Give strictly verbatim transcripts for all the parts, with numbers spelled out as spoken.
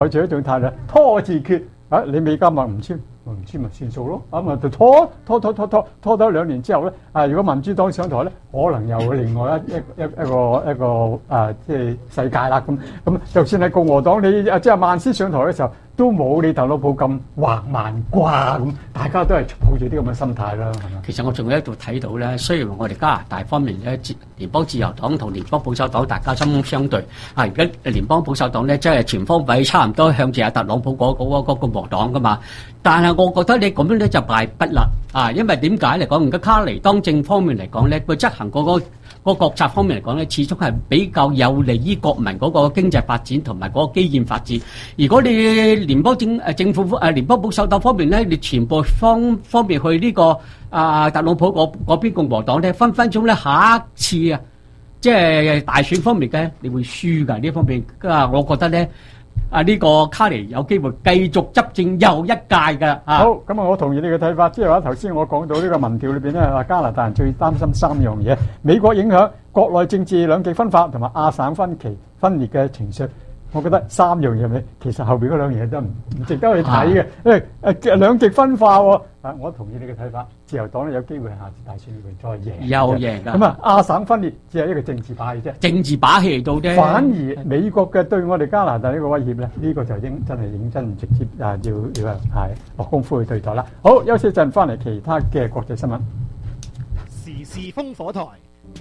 採取一種態度，拖字訣啊！你美加盟唔簽，唔簽咪算數咯。咁啊就拖拖拖拖拖拖多兩年之後咧，啊如果民主黨上台咧，可能又會另外一一一一個一個啊即係世界啦。咁咁就算係共和黨，你啊即係曼斯上台嘅時候，都冇你特朗普咁橫蠻掛咁，大家都係抱住啲咁嘅心態啦。係嘛？ 其實我仲喺度睇到咧，雖然我哋加拿大方面咧，聯邦自由黨同聯邦保守黨大家針鋒相對，啊而家聯邦保守黨咧，即係全方位差唔多向住阿特朗普嗰嗰嗰嗰共和黨噶嘛。但係我覺得你咁樣咧就敗筆啦，啊因為點解嚟講？而家卡尼當政方面嚟講咧，佢執行嗰個個國策方面嚟講咧，始終係比較有利於國民嗰個經濟發展同埋嗰個基建發展。如果你聯邦政誒政府誒聯邦保守黨方面咧，你全部方方面去呢個啊特朗普嗰嗰邊共和黨咧，分分鐘咧下一次啊，即係大選方面嘅，你會輸㗎呢方面。啊，我覺得咧。啊！呢、這個卡尼有機會繼續執政又一屆嘅。啊、 好，咁啊，我同意你嘅睇法。即係話頭先我講到呢個民調裏邊咧，話加拿大人最擔心三樣嘢：美國影響、國內政治兩極分化同埋亞省分歧分裂嘅情緒。我覺得三樣嘢咧，其實後邊嗰兩樣嘢都唔唔值得去睇嘅。因為誒兩極分化喎，啊，我同意你嘅睇法。自由黨咧有機會下次大選裏邊再贏， 又贏㗎。 咁啊，亞省分裂只係一個政治把戲啫， 政治把戲嚟到啫。 反而美國嘅對我哋加拿大呢個威脅咧，呢、這個就應真係認真直接啊，要要係落功夫去對待啦。好，休息一陣，翻嚟其他嘅國際新聞。 時事烽火台。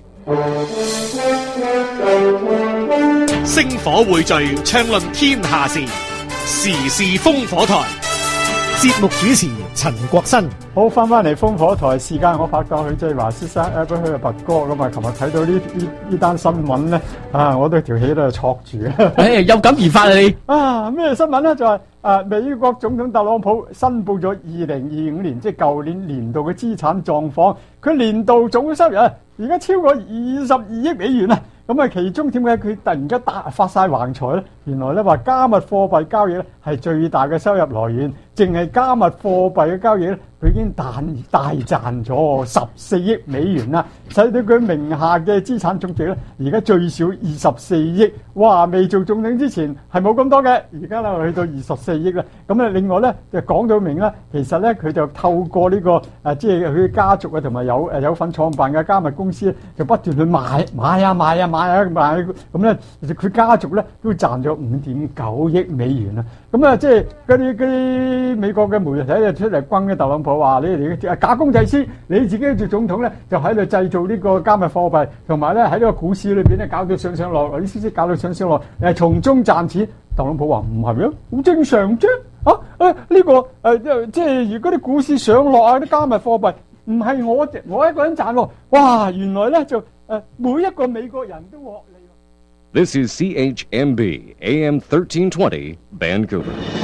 星火匯聚，暢論天下事。時事烽火台，節目主持陳國新。 好，翻翻嚟烽火台時間，我發覺許志華先生誒，佢去拔哥咁啊！琴日睇到呢呢呢單新聞咧，啊，我都條氣都係戳住啊！ 誒，有感而發啊你啊！咩新聞咧？就係、是、啊，美國總統特朗普申報咗二零二五年即係舊年年度嘅資產狀況，佢年度總收入啊，而家超過二十二億美元啊！咁啊，其中點解佢突然間大發晒橫財咧？原來咧話加密貨幣交易咧係最大嘅收入來源，淨係加密貨幣嘅交易咧，佢已經大大賺咗十四億美元啦，使到佢名下嘅資產總值咧，而家最少二十四億。哇！未做總統之前係冇咁多嘅，而家咧去到二十四億啦。咁咧另外咧就講到明啦，其實咧佢就透過呢、這個誒，即係佢家族啊同埋有誒有份創辦嘅加密公司咧，就不斷去買買啊買啊買啊買，咁咧佢家族咧都賺咗五點九億美元啊！咁啊，即係嗰啲嗰啲美國嘅媒體就出嚟轟嘅特朗普話：你哋假公濟私，你自己做總統咧就喺度製造呢個加密貨幣，同埋咧喺呢個股市裏邊咧搞到上上落落，啲消息搞到上上落，誒從中賺錢。特朗普話唔係咩？好正常啫。啊誒呢、這個誒、呃、即係如果啲股市上落啊，啲加密貨幣唔係我我一個人賺喎。哇！原來咧就誒、呃、每一個美國人都獲利。 This is C H M B A M thirteen twenty Vancouver。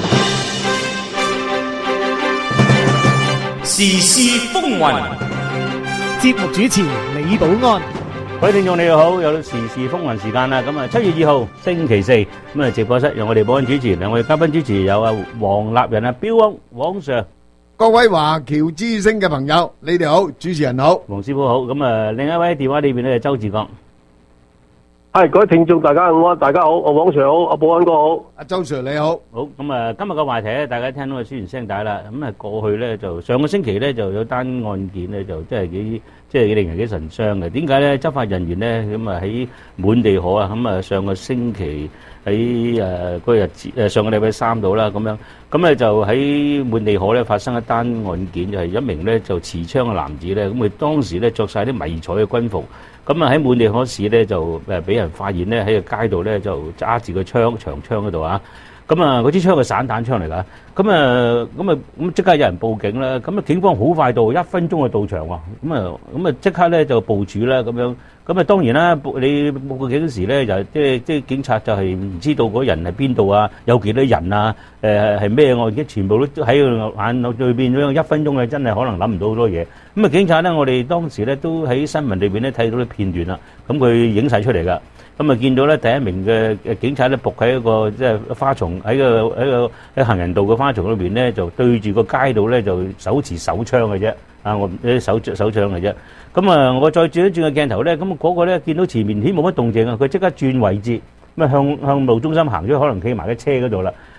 時事風雲，節目主持李寶安。 各位聽眾你好，有時事風雲時間啦。咁啊，七月二號星期四，咁啊直播室由我哋保安主持，兩位嘉賓主持有啊黃立仁啊標王黃 Sir， 各位華僑之聲嘅朋友，你哋好，主持人好， 黃師傅好。咁啊，另一位電話裏邊咧係周志剛。 係各位聽眾大家好，大家好，我黃 Sir 好，阿保安哥好， 阿周 Sir 你好。 好，咁啊，今日嘅話題咧，大家聽到嘅宣傳聲帶啦。咁啊，過去咧就上個星期咧就有單案件咧，就真係幾即係令人幾神傷嘅。點解咧？執法人員咧咁啊喺滿地可啊，咁啊上個星期喺誒嗰個日子誒上個禮拜三度啦，咁樣咁咧就喺滿地可咧發生一單案件，就係一名咧就持槍嘅男子咧，咁佢當時咧著曬啲迷彩嘅軍服。咁啊喺滿地可市咧就誒俾人發現咧喺個街度咧就揸住個槍長槍嗰度啊！咁啊嗰支槍係散彈槍嚟㗎，咁啊咁啊咁即刻有人報警啦！咁啊警方好快到，一分鐘就到場喎！咁啊咁啊即刻咧就部署啦咁樣，咁啊當然啦，你報個警時咧就即係即係警察就係唔知道嗰人係邊度啊，有幾多人啊，誒係咩案件，全部都喺佢眼裏邊咗一分鐘嘅，真係可能諗唔到好多嘢。咁啊警察咧，我哋當時咧都喺新聞裏邊咧睇到啲片段啦，咁佢影曬出嚟㗎。咁啊見到咧第一名嘅誒警察咧伏喺一個即係花叢喺個喺個喺行人道嘅花叢裏邊咧，就對住個街道咧就手持手槍嘅啫。啊，我啲手手槍嘅啫。咁啊，我再轉一轉個鏡頭咧，咁嗰個咧見到前面添冇乜動靜啊，佢即刻轉位置，咁啊向向路中心行咗，可能企埋喺車嗰度啦。